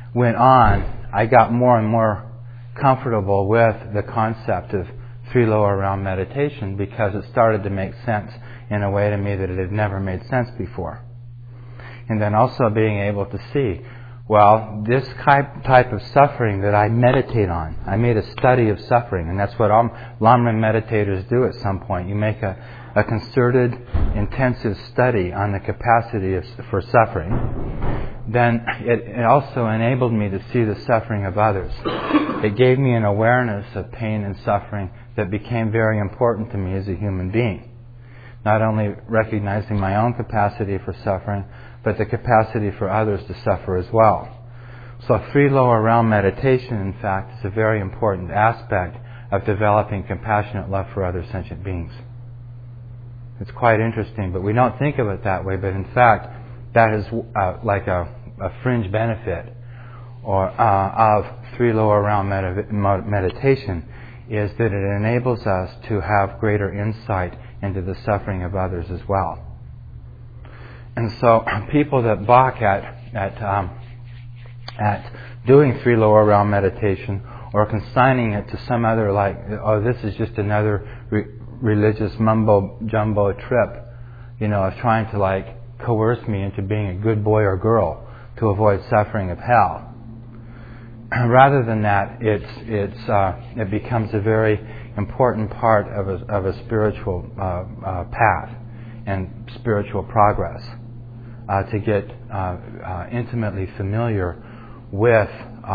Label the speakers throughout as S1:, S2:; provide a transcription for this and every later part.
S1: went on, I got more and more comfortable with the concept of three lower realm meditation because it started to make sense in a way to me that it had never made sense before. And then also being able to see, well, this type of suffering that I meditate on, I made a study of suffering, and that's what all Lamrim meditators do at some point. You make a concerted, intensive study on the capacity for suffering. Then it also enabled me to see the suffering of others. It gave me an awareness of pain and suffering that became very important to me as a human being. Not only recognizing my own capacity for suffering, but the capacity for others to suffer as well. So three lower realm meditation, in fact, is a very important aspect of developing compassionate love for other sentient beings. It's quite interesting, but we don't think of it that way. But in fact, that is like a fringe benefit of three lower realm meditation, is that it enables us to have greater insight into the suffering of others as well. And so people that balk at doing three lower realm meditation or consigning it to some other, like, oh, this is just another religious mumbo jumbo trip, of trying to coerce me into being a good boy or girl to avoid suffering of hell. Rather than that, it becomes a very important part of a spiritual path and spiritual progress to get intimately familiar with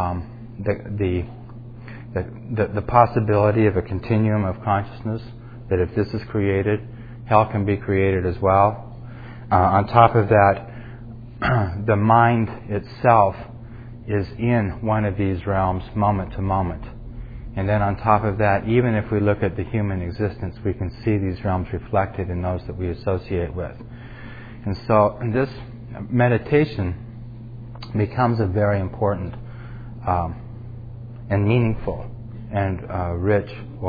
S1: the possibility of a continuum of consciousness, that if this is created, hell can be created as well. On top of that, the mind itself is in one of these realms moment to moment. And then on top of that, even if we look at the human existence, we can see these realms reflected in those that we associate with. And so this meditation becomes a very important and meaningful and rich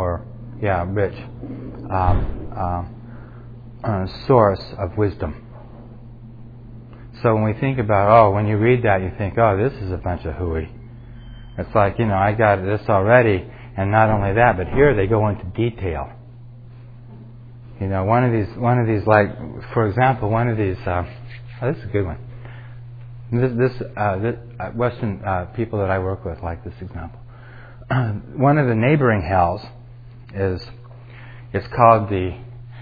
S1: source of wisdom. So when we think about, when you read that, you think, this is a bunch of hooey. It's like, I got this already, and not only that, but here they go into detail. One of these, for example, this is a good one. This Western people that I work with like this example. One of the neighboring hells it's called the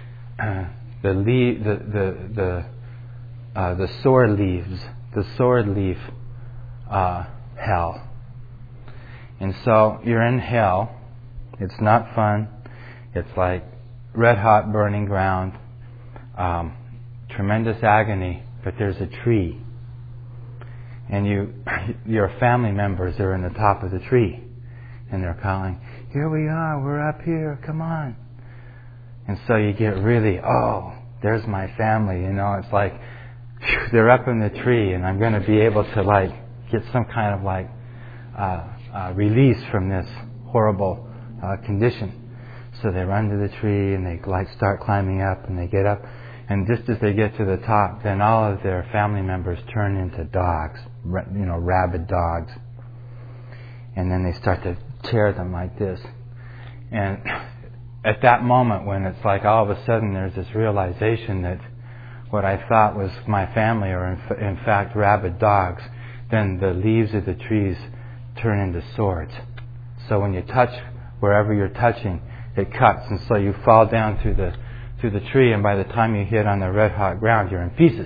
S1: sword leaf hell. And so you're in hell. It's not fun. It's like red hot burning ground, tremendous agony. But there's a tree, and your family members are in the top of the tree, and they're calling, "Here we are. We're up here. Come on." And so you get really, there's my family. It's like, phew, they're up in the tree, and I'm going to be able to get some kind of release from this horrible condition. So they run to the tree and they start climbing up, and they get up, and just as they get to the top, then all of their family members turn into dogs, rabid dogs, and then they start to tear them like this. And at that moment, when it's like all of a sudden there's this realization that what I thought was my family are in fact rabid dogs, then the leaves of the trees turn into swords. So when you touch wherever you're touching, it cuts, and so you fall down through the tree, and by the time you hit on the red hot ground, you're in pieces.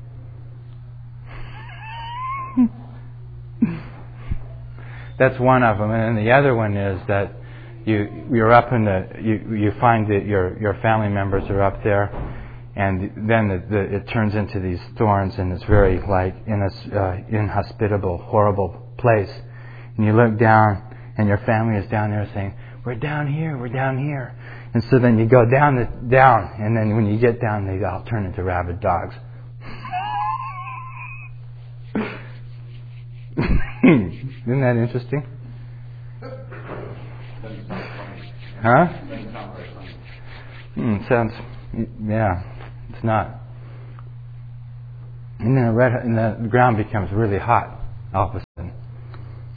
S1: That's one of them, and then the other one is that you're up in you find that your family members are up there, and then it turns into these thorns, and it's very inhospitable, horrible place. And you look down, and your family is down there saying, "We're down here, we're down here." And so then you go down, and then when you get down, they all turn into rabid dogs. Isn't that interesting? Huh? Sounds, yeah, it's not. And then the ground becomes really hot all of a sudden.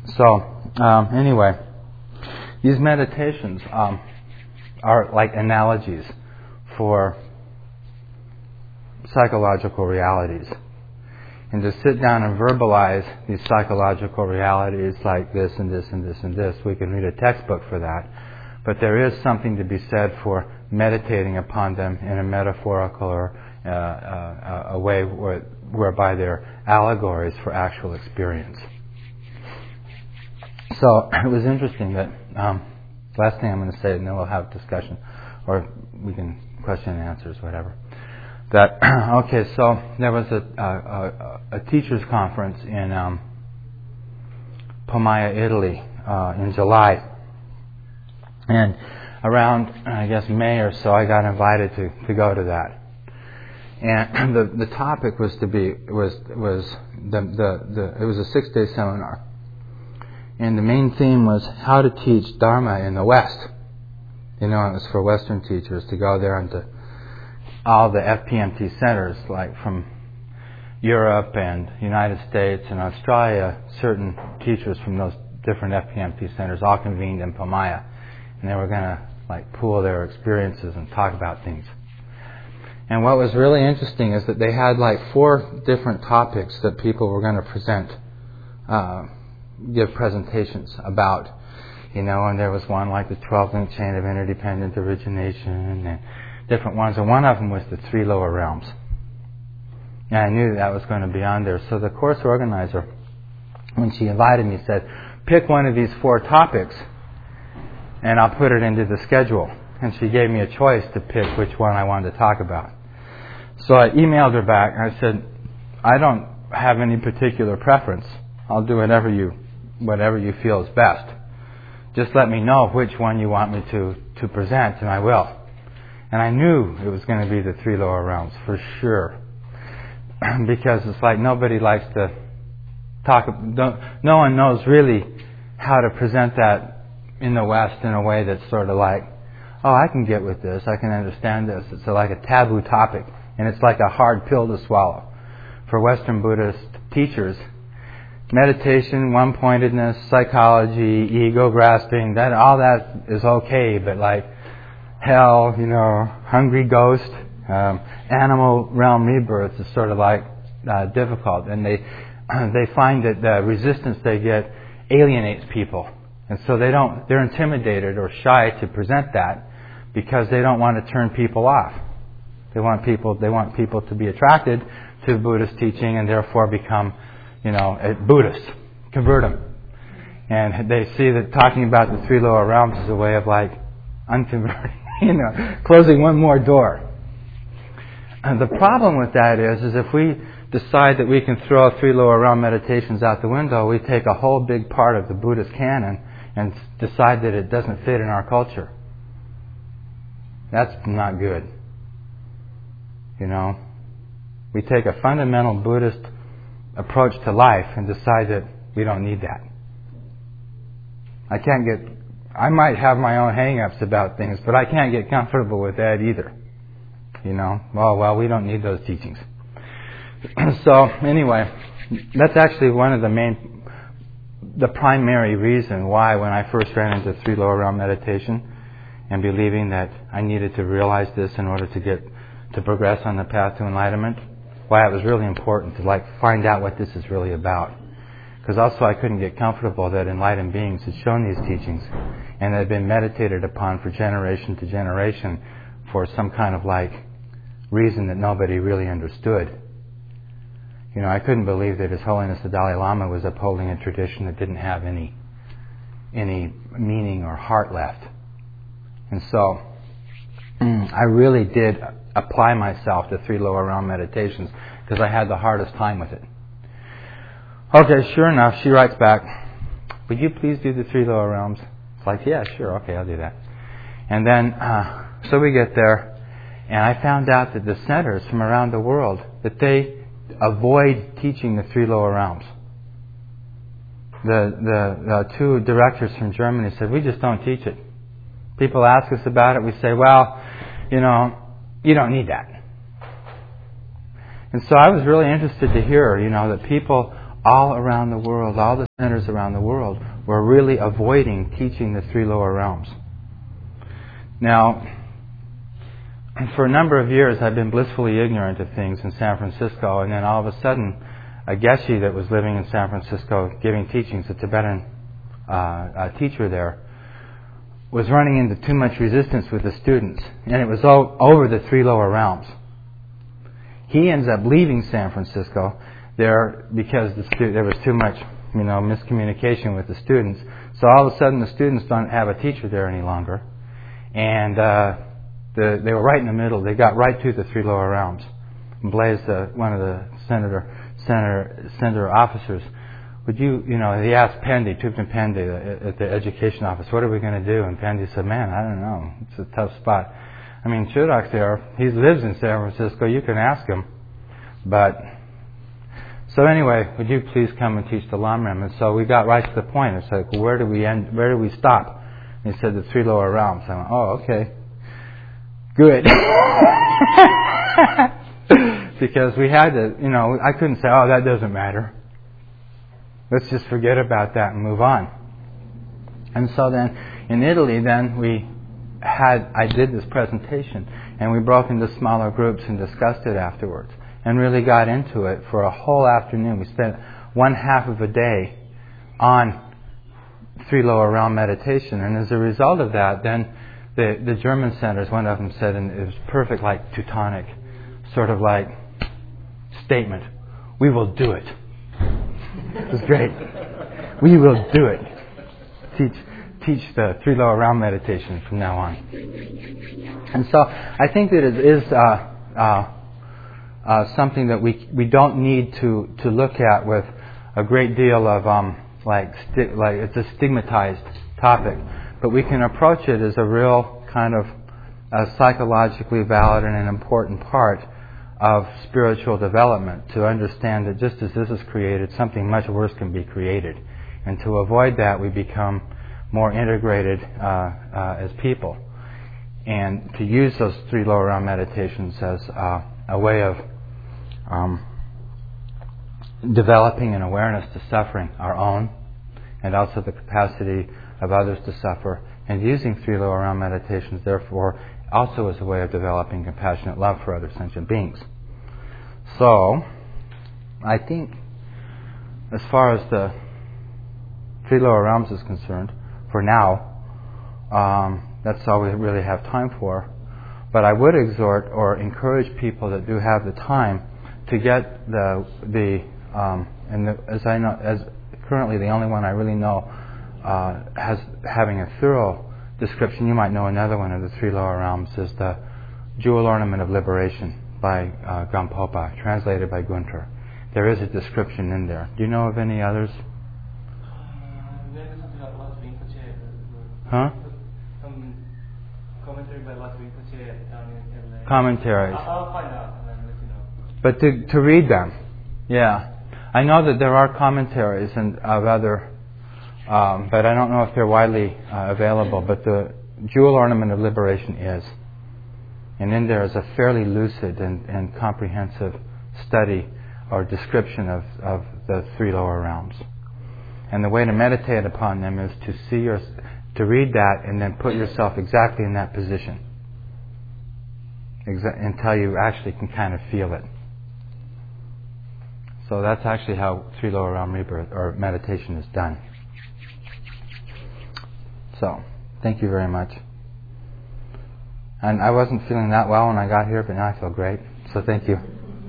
S1: So, anyway, these meditations are like analogies for psychological realities. And to sit down and verbalize these psychological realities like this and this and this and this, we can read a textbook for that. But there is something to be said for meditating upon them in a metaphorical or a way whereby they're allegories for actual experience. So it was interesting that, last thing I'm going to say, and then we'll have discussion, or we can question and answers, whatever. That, okay, so there was a teachers' conference in Pomaya, Italy, in July. And around, I guess, May or so, I got invited to go to that. And the topic was it was a 6-day seminar. And the main theme was how to teach Dharma in the West. You know, it was for Western teachers to go there and to all the FPMT centers, like from Europe and United States and Australia. Certain teachers from those different FPMT centers all convened in Pomaya. And they were going to pool their experiences and talk about things. And what was really interesting is that they had 4 different topics that people were going to present, give presentations about. You know, and there was one like the 12-link chain of interdependent origination and different ones. And one of them was the 3 lower realms. And I knew that was going to be on there. So the course organizer, when she invited me, said, pick one of these 4 topics and I'll put it into the schedule. And she gave me a choice to pick which one I wanted to talk about. So I emailed her back and I said, I don't have any particular preference. I'll do whatever you feel is best. Just let me know which one you want me to present and I will. And I knew it was going to be the 3 lower realms for sure. Because it's nobody likes to talk, no one knows really how to present that in the West in a way that's sort of oh, I can get with this, I can understand this. It's like a taboo topic, and it's like a hard pill to swallow. For Western Buddhist teachers, meditation, one-pointedness, psychology, ego grasping, all that is okay, but hell, hungry ghost, animal realm rebirth is sort of difficult, and they find that the resistance they get alienates people. And so they're intimidated or shy to present that because they don't want to turn people off. They want people to be attracted to Buddhist teaching and therefore become, Buddhists, convert them. And they see that talking about the 3 lower realms is a way of unconverting, closing one more door. And the problem with that is if we decide that we can throw 3 lower realm meditations out the window, we take a whole big part of the Buddhist canon and decide that it doesn't fit in our culture. That's not good. We take a fundamental Buddhist approach to life and decide that we don't need that. I might have my own hang-ups about things, but I can't get comfortable with that either. Well, we don't need those teachings. So, anyway, that's actually one of the primary reason why when I first ran into 3 lower realm meditation and believing that I needed to realize this in order to progress on the path to enlightenment, why it was really important to find out what this is really about. Because also I couldn't get comfortable that enlightened beings had shown these teachings and had been meditated upon for generation to generation for some kind of reason that nobody really understood. I couldn't believe that His Holiness the Dalai Lama was upholding a tradition that didn't have any meaning or heart left. And so I really did apply myself to 3 lower realm meditations because I had the hardest time with it. Okay, sure enough, she writes back, would you please do the 3 lower realms? It's yeah, sure, okay, I'll do that. And then, so we get there, and I found out that the centers from around the world, that they avoid teaching the 3 lower realms. The 2 directors from Germany said, we just don't teach it. People ask us about it, we say, well, you don't need that. And so I was really interested to hear, that people all around the world, all the centers around the world, were really avoiding teaching the three lower realms. Now, for a number of years, I've been blissfully ignorant of things in San Francisco, and then all of a sudden, a Geshe that was living in San Francisco giving teachings, a Tibetan teacher there, was running into too much resistance with the students, and it was over the three lower realms. He ends up leaving San Francisco there because there was too much, miscommunication with the students. So all of a sudden, the students don't have a teacher there any longer, and they were right in the middle. They got right to the three lower realms. Blaise, one of the center officers, he asked Pendy, Thupten Pendy, at the education office, what are we going to do? And Pendy said, man, I don't know. It's a tough spot. I mean, Chodok's there. He lives in San Francisco. You can ask him. So anyway, would you please come and teach the Lamrim? And so we got right to the point. It's like, well, where do we stop? And he said, the three lower realms. I went, oh, okay. Good. Because we had to, I couldn't say, oh, that doesn't matter. Let's just forget about that and move on. And so then, in Italy, I did this presentation, and we broke into smaller groups and discussed it afterwards, and really got into it for a whole afternoon. We spent one half of a day on three lower realm meditation, and as a result of that, then the German centers, one of them said, and it was perfect, like Teutonic, sort of like statement, we will do it. It was great. We will do it. Teach the three lower realm meditation from now on. And so I think that it is something that we don't need to look at with a great deal of like it's a stigmatized topic, but we can approach it as a real kind of psychologically valid and an important part of spiritual development, to understand that just as this is created, something much worse can be created. And to avoid that, we become more integrated as people. And to use those three lower realm meditations as a way of developing an awareness to suffering, our own, and also the capacity of others to suffer, and using three lower realm meditations, therefore, also as a way of developing compassionate love for other sentient beings. So, I think, as far as the three lower realms is concerned, for now, that's all we really have time for. But I would exhort or encourage people that do have the time to get as currently the only one I really know having a thorough description. You might know another one of the three lower realms is the Jewel Ornament of Liberation by Gampopa, translated by Gunther. There is a description in there. Do you know of any others? Huh?
S2: Commentary by Ludwig Kutcher down in LA.
S1: Commentaries.
S2: I'll find out and then let you know.
S1: But to read them, yeah. I know that there are commentaries of other, but I don't know if they're widely available. But the Jewel Ornament of Liberation is. And in there is a fairly lucid and comprehensive study or description of the three lower realms. And the way to meditate upon them is to to read that and then put yourself exactly in that position until you actually can kind of feel it. So that's actually how three lower realm rebirth or meditation is done. So, thank you very much. And I wasn't feeling that well when I got here, but now I feel great. So thank you.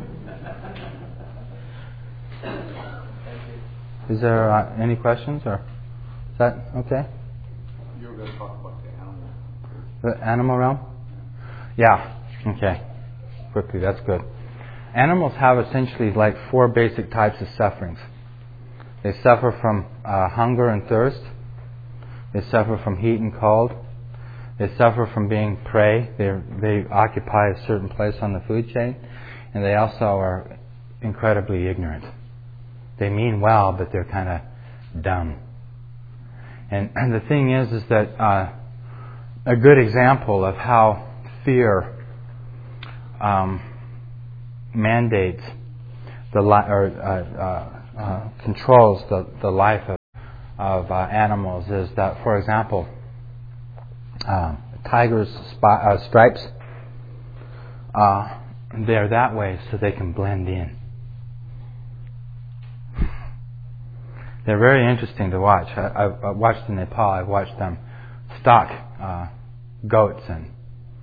S1: Is there any questions, or is that okay?
S3: You were going to talk about the animal.
S1: The animal realm? Yeah. Okay. Quickly, that's good. Animals have essentially like 4 basic types of sufferings. They suffer from hunger and thirst. They suffer from heat and cold. They suffer from being prey. They occupy a certain place on the food chain. And they also are incredibly ignorant. They mean well, but they're kind of dumb. And the thing is that a good example of how fear mandates controls the life of animals is that, for example, tigers' stripes, they're that way so they can blend in. They're very interesting to watch. I watched in Nepal. I watched them stalk goats and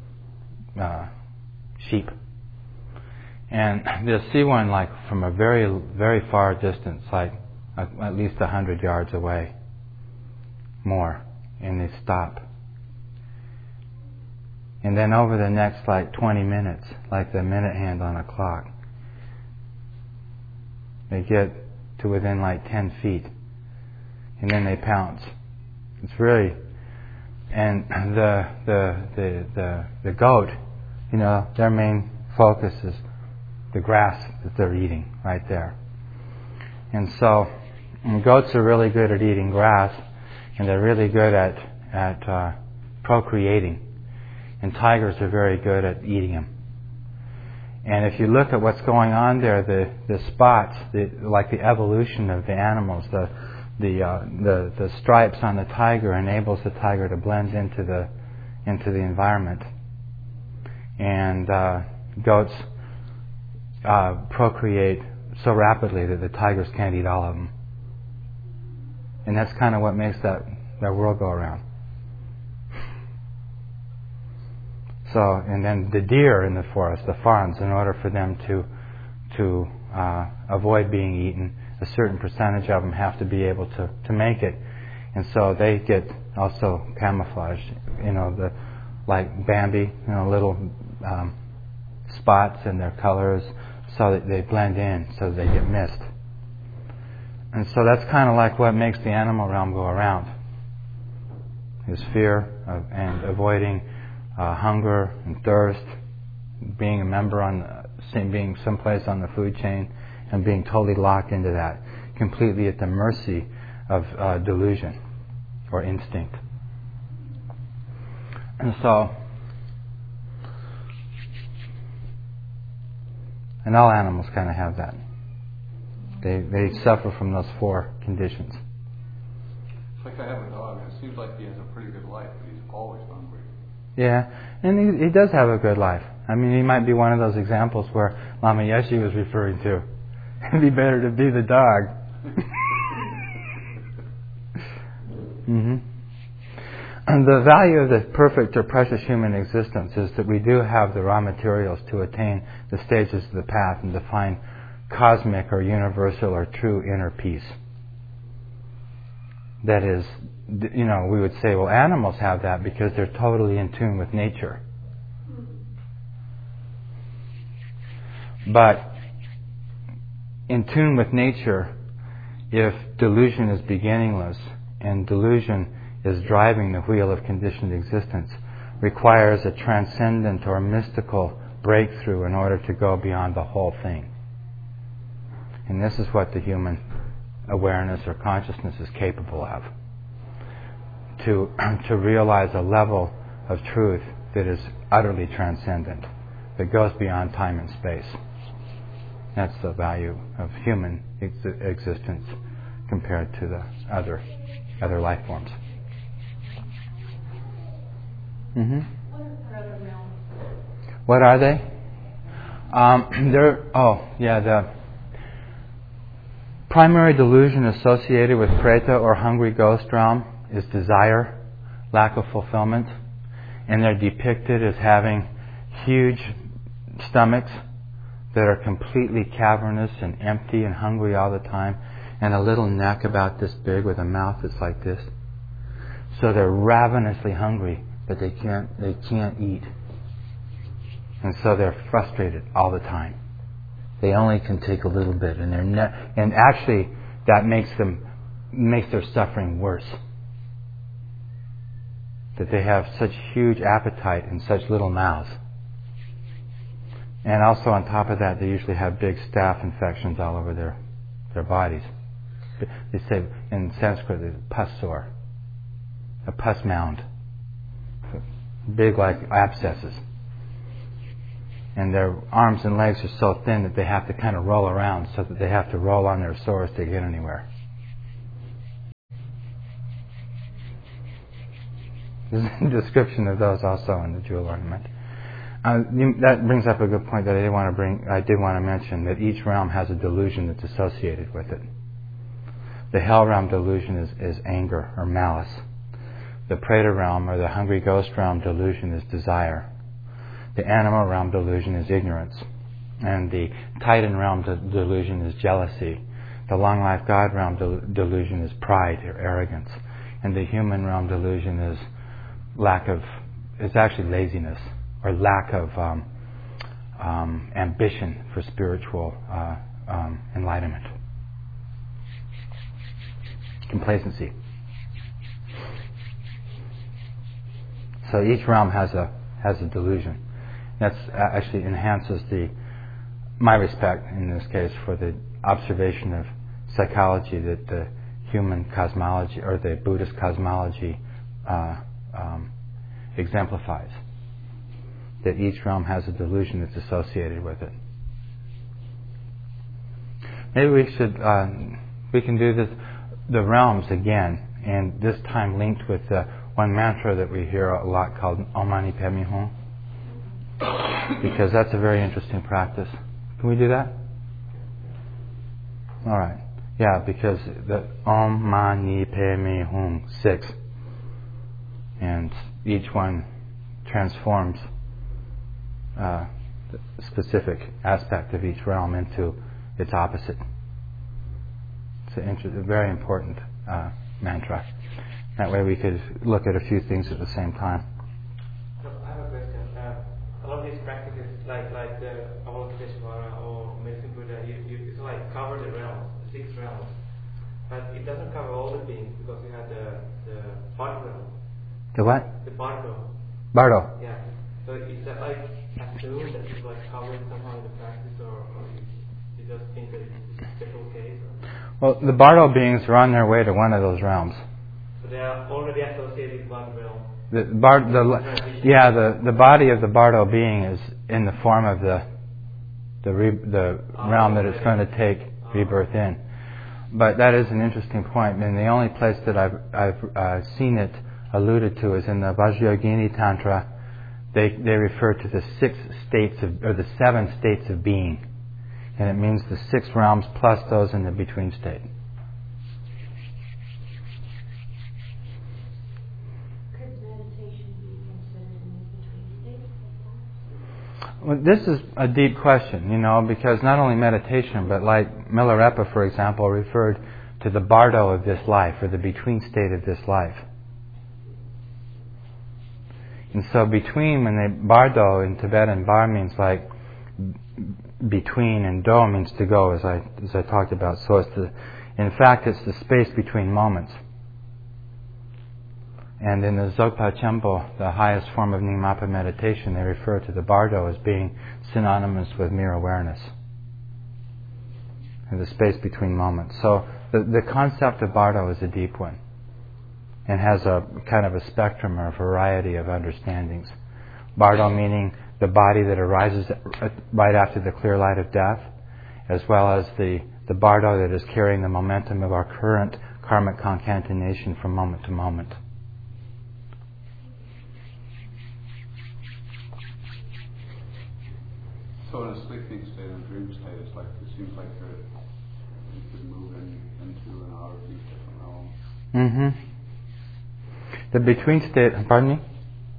S1: sheep, and they'll see one like from a very, very far distance, like at least 100 yards away, more, and they stop. And then over the next like 20 minutes, like the minute hand on a clock, they get to within like 10 feet, and then they pounce. It's really, and the goat, you know, their main focus is the grass that they're eating right there. And so goats are really good at eating grass, and they're really good at procreating. And tigers are very good at eating them. And if you look at what's going on there, the spots, like the evolution of the animals, the stripes on the tiger enables the tiger to blend into the environment. And goats procreate so rapidly that the tigers can't eat all of them. And that's kind of what makes that world go around. So, and then the deer in the forest, the fawns, in order for them to avoid being eaten, a certain percentage of them have to be able to make it, and so they get also camouflaged. You know, like Bambi, you know, little spots in their colors, so that they blend in, so they get missed. And so that's kind of like what makes the animal realm go around: is fear and avoiding hunger and thirst, being a member being someplace on the food chain, and being totally locked into that, completely at the mercy of delusion or instinct. And so, and all animals kind of have that. They suffer from those four conditions.
S3: It's like I have a dog, and it seems like he has a pretty good life, but he's always hungry.
S1: Yeah, and he does have a good life. I mean, he might be one of those examples where Lama Yeshe was referring to. It'd be better to be the dog. Mm-hmm. And the value of the perfect or precious human existence is that we do have the raw materials to attain the stages of the path and to find cosmic or universal or true inner peace. That is, you know, we would say, well, animals have that because they're totally in tune with nature. But in tune with nature, if delusion is beginningless and delusion is driving the wheel of conditioned existence, requires a transcendent or mystical breakthrough in order to go beyond the whole thing. And this is what the human awareness or consciousness is capable of. To realize a level of truth that is utterly transcendent, that goes beyond time and space. That's the value of human existence compared to the other life forms. Mm-hmm. What are they? The primary delusion associated with Preta or hungry ghost realm is desire, lack of fulfillment, and they're depicted as having huge stomachs that are completely cavernous and empty and hungry all the time, and a little neck about this big with a mouth that's like this. So they're ravenously hungry, but they can't eat. And so they're frustrated all the time. They only can take a little bit, and and actually that makes their suffering worse. That they have such huge appetite and such little mouths. And also on top of that, they usually have big staph infections all over their bodies. They say in Sanskrit, it's pus sore, a pus mound, big like abscesses. and their arms and legs are so thin that they have to kind of roll around, so that they have to roll on their sores to get anywhere. There's a description of those also in the jewel ornament. That brings up a good point that I did want to mention, that each realm has a delusion that's associated with it. The hell realm delusion is anger or malice. The Preta realm or the hungry ghost realm delusion is desire. The animal realm delusion is ignorance. And the Titan realm delusion is jealousy. The long life God realm delusion is pride or arrogance. And the human realm delusion is actually laziness or lack of ambition for spiritual enlightenment. Complacency. So each realm has a delusion. That actually enhances my respect in this case for the observation of psychology that the human cosmology or the Buddhist cosmology exemplifies. That each realm has a delusion that's associated with it. Maybe we can do the realms again, and this time linked with the one mantra that we hear a lot called Om Mani Padme Hum, because that's a very interesting practice. Can we do that? All right. Yeah, because the Om Mani Padme Hum, 6, and each one transforms the specific aspect of each realm into its opposite. It's a very important mantra. That way we could look at a few things at the same time.
S2: So I have a question. A lot of these practices, like the Avalokiteshvara or Medicine Buddha, it's like cover the realms, 6 realms, but it doesn't cover all the beings because you have the Bardo realm.
S1: The what?
S2: The Bardo.
S1: Bardo.
S2: Yeah. So is that like assumed that it's like covered somehow in the practice, or you just think that it's a special case?
S1: Well, the Bardo beings are on their way to one of those realms.
S2: So they are already associated with one realm.
S1: The body of the Bardo being is in the form of the realm that it's going to take rebirth in. But that is an interesting point, and the only place that I've seen it alluded to is in the Vajrayogini Tantra. They refer to the 6 states or the 7 states of being, and it means the 6 realms plus those in the between state. Well, this is a deep question, because not only meditation, but like Milarepa, for example, referred to the Bardo of this life, or the between state of this life. And so between, when they Bardo in Tibetan, Bar means like between, and Do means to go, as I talked about. So in fact, it's the space between moments. And in the Dzogpa Chenpo, the highest form of Nyingmapa meditation, they refer to the Bardo as being synonymous with mere awareness, and the space between moments. So the concept of Bardo is a deep one, and has a kind of a spectrum or a variety of understandings. Bardo meaning the body that arises right after the clear light of death, as well as the Bardo that is carrying the momentum of our current karmic concatenation from moment to moment.
S3: So in a sleeping state and dream state, it seems like you could move into and out of these different realms.
S1: Mm-hmm. The between state, pardon me?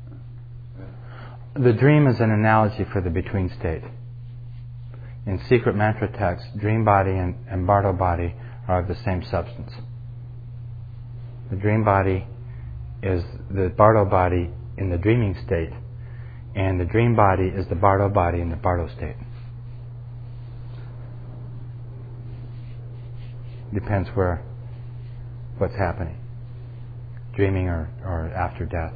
S3: Yeah.
S1: The dream is an analogy for the between state. In secret mantra text, dream body and Bardo body are of the same substance. The dream body is the Bardo body in the dreaming state, and the dream body is the Bardo body in the Bardo state. Depends what's happening, dreaming or after death.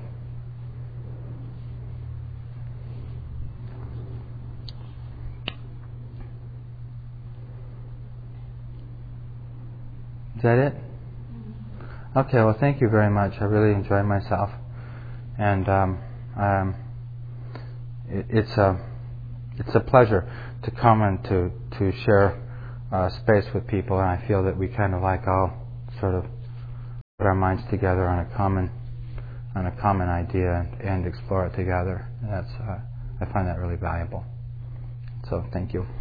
S1: Is that it? Okay, well, thank you very much. I really enjoyed myself. And it's it's a pleasure to come and to share space with people, and I feel that we kind of like all sort of put our minds together on a common idea and explore it together. That's I find that really valuable. So thank you.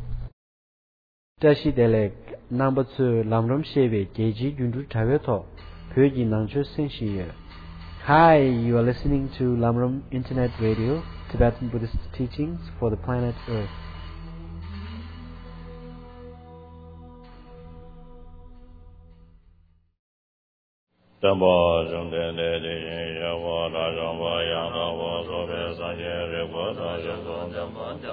S4: Tashi Delek number 2 Lamram Sheve Geji Yundu Taveto Pyoji Nangcho Senshiye. Hi, you are listening to Lamram Internet Radio, Tibetan Buddhist teachings for the planet Earth.
S5: Tambo Jungden de Yawa Rajamba Yana Sobe Sanje Repo Jambon